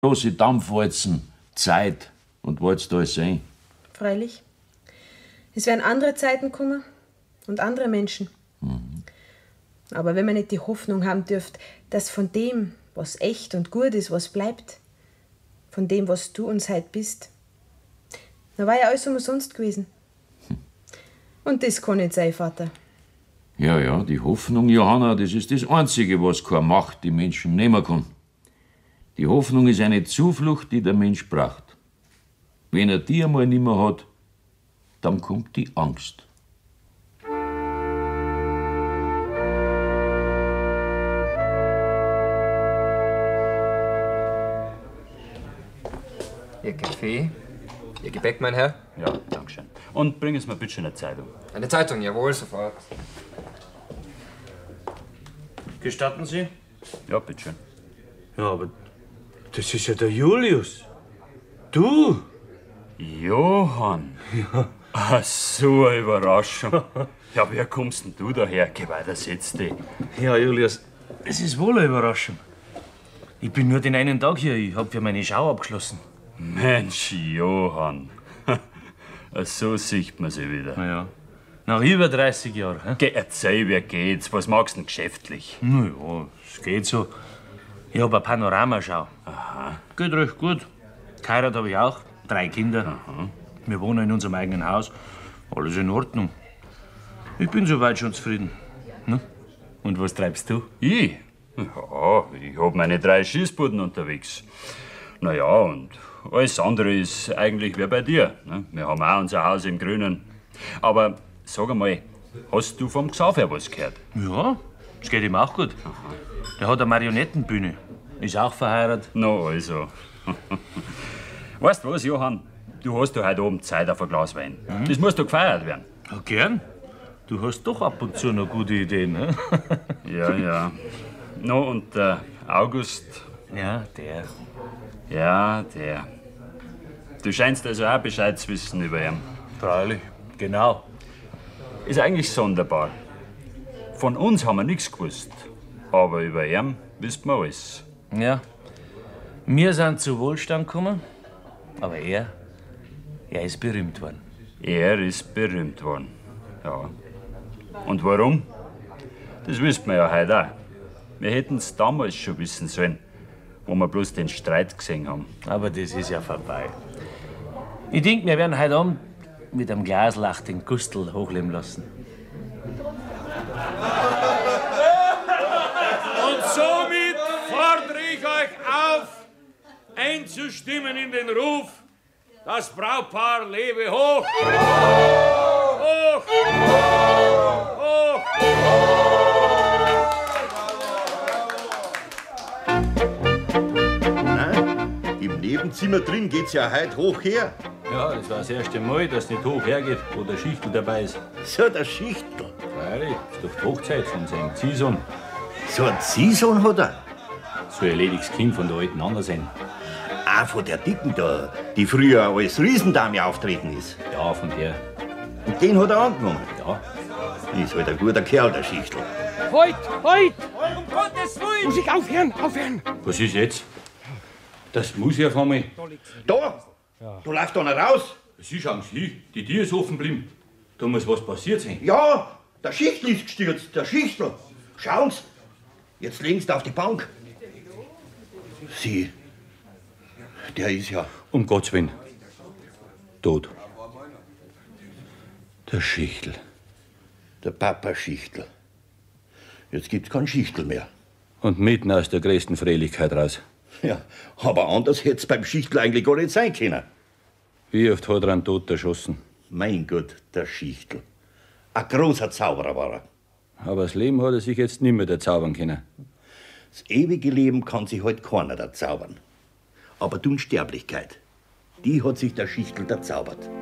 große Dampfwalzen, Zeit und walzt alles ein. Freilich. Es werden andere Zeiten kommen und andere Menschen. Aber wenn man nicht die Hoffnung haben dürft, dass von dem, was echt und gut ist, was bleibt, von dem, was du uns heute bist, dann war ja alles umsonst gewesen. Und das kann nicht sein, Vater. Ja, die Hoffnung, Johanna, das ist das Einzige, was keine Macht die Menschen nehmen kann. Die Hoffnung ist eine Zuflucht, die der Mensch braucht. Wenn er die einmal nicht mehr hat, dann kommt die Angst. Ihr Kaffee? Ihr Gebäck, mein Herr? Ja, dankeschön. Und bringen Sie mir bitte eine Zeitung. Eine Zeitung, jawohl, sofort. Gestatten Sie? Ja, bitteschön. Ja, aber das ist ja der Julius. Du? Johann. Ja. Ach, so eine Überraschung. Ja, wie kommst denn du daher? Geh weiter, setz dich. Ja, Julius, es ist wohl eine Überraschung. Ich bin nur den einen Tag hier. Ich habe ja meine Schau abgeschlossen. Mensch, Johann. So sieht man sie wieder. Ja. Nach über 30 Jahren. Hä? Geh, erzähl, wie geht's? Was magst du denn geschäftlich? Na ja, es geht so. Ich habe eine Panoramaschau. Aha. Geht recht gut. Geheiratet habe ich auch. 3 Kinder. Aha. Wir wohnen in unserem eigenen Haus. Alles in Ordnung. Ich bin soweit schon zufrieden. Ne? Und was treibst du? Ich? Ja, ich hab meine 3 Schießbuden unterwegs. Na ja, und alles andere ist eigentlich wie bei dir. Ne? Wir haben auch unser Haus im Grünen. Aber sag einmal, hast du vom Xaver was gehört? Ja, es geht ihm auch gut. Aha. Der hat eine Marionettenbühne. Ist auch verheiratet. Na also. Weißt du was, Johann? Du hast doch heute Abend Zeit auf ein Glas Wein. Das muss doch gefeiert werden. Ja, gern. Du hast doch ab und zu noch gute Ideen, ne? Ja. No, und der August? Ja, der. Ja, der. Du scheinst also auch Bescheid zu wissen über ihn. Freilich, genau. Ist eigentlich sonderbar. Von uns haben wir nichts gewusst. Aber über ihn wissen wir alles. Ja. Wir sind zu Wohlstand gekommen, aber er ist berühmt worden. Er ist berühmt worden. Ja. Und warum? Das wissen wir ja heute auch. Wir hätten es damals schon wissen sollen, wo wir bloß den Streit gesehen haben. Aber das ist ja vorbei. Ich denke, wir werden heute Abend mit einem Glaslach den Gustl hochleben lassen. Und somit fordere ich euch auf, einzustimmen in den Ruf, das Brautpaar lebe hoch! Hoch! Hoch! Im Nebenzimmer drin geht's ja heute hoch her. Ja, das war das erste Mal, dass es nicht hoch hergeht, wo der Schichtel dabei ist. So, der Schichtel. Freilich, ist doch die Hochzeit von seinem Ziehsohn. So ein Ziehsohn hat er? So ein erledigtes Kind von der alten Andersen. Ah, von der Dicken da, die früher als Riesendame auftreten ist. Ja, von der. Und den hat er angenommen? Ja. Ist halt ein guter Kerl, der Schichtel. Halt! Um Gottes Willen! Muss ich aufhören! Was ist jetzt? Das muss ja von mir. Da! Ja. Du läufst da nicht raus! Sie schauen Sie, die Tür ist offen geblieben. Da muss was passiert sein. Ja, der Schichtel ist gestürzt, der Schichtel. Schauen Sie, jetzt legen Sie auf die Bank. Sie, der ist ja... Um Gottes Willen. Tot. Der Schichtel. Der Papa Schichtel. Jetzt gibt's keinen Schichtel mehr. Und mitten aus der größten Fröhlichkeit raus. Ja, aber anders hätt's beim Schichtel eigentlich gar nicht sein können. Wie oft hat er einen Tod erschossen? Mein Gott, der Schichtel. Ein großer Zauberer war er. Aber das Leben hat er sich jetzt nicht mehr erzaubern können. Das ewige Leben kann sich halt keiner erzaubern. Aber die Unsterblichkeit, die hat sich der Schichtel erzaubert.